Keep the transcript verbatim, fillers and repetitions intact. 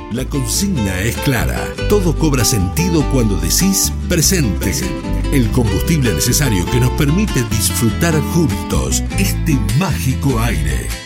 La consigna es clara. Todo cobra sentido cuando decís presente. El combustible necesario que nos permite disfrutar juntos este mágico aire.